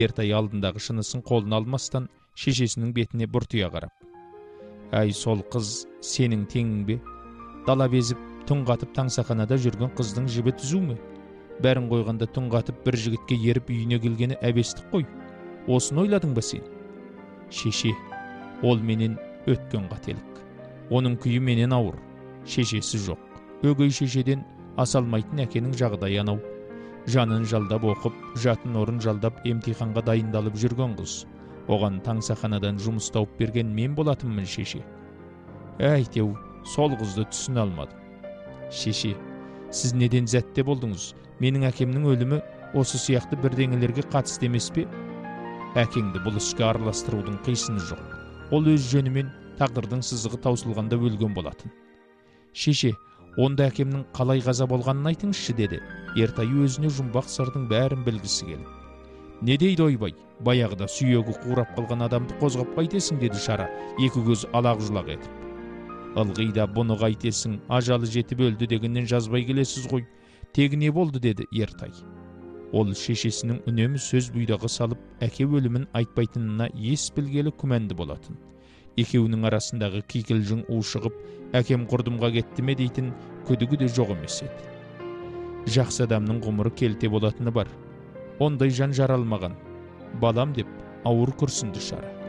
Ертай алдындағы шынысын қолына алмастан шешесінің бетіне бұртия қарап: «Әй, сол қыз сенің теңің бе? Дала безіп, түн қатып таңсақанада жүрген қыздың жібі түзу ме? Бәрін қойғанда түн қатып бір жігітке еріп үйіне келгені әбестік қой. Осыны ойладың ба сен?» «Шеше, ол менен өткен қателік. Оның күйі менен ауыр. Шешесі жоқ. Өгей шешеден асалмайтын әкенің жағдайы анау. Жанын жалдап оқып, жатын орын жалдап емтиханға дайындалып жүрген қыз. Оған таңсақанадан жұмыс тауып берген мен болатынмын, шеше. Әйтеу, сол қызды түсіне алмадым. Шеше, сіз неден зәтте болдыңыз? Менің әкемнің өлімі осы сияқты бірдеңелерге қатысты емес пе? Әкеңді бұл іске араластырудың қисыны жоқ. Ол өз жөнімен тағдырдың сызығы таусылғанда өлген болатын». «Шеше, онда әкемнің қалай қаза болғанын айтыңызшы», деді Ертай өзіне жұмбақ сырдың бәрін білгісі келіп. «Не дейді ойбай, баяғыда сүйегі қурап қалған адамды қозғап қайтесің», деді Шара, екі көз алақ-жұлақ етіп. «Ылғи да бұны қайтесің, ажалы жетіп өлді дегеннен жазбай келесіз ғой. Тегі не болды?» деді Ертай. Ол шешесінің үнемі сөз бұйдағы салып, әке өлімін айтпайтынына ес білгелі күмәнді болатын. Екеуінің арасындағы кикілжің ушығып, әкем құрдымға кетті ме дейтін күдігі де жоқ емес еді. Жақсы адамның ғұмыры келте болатыны бар. Ондай жан жаралмаған. «Балам» деп ауыр күрсінді Шара.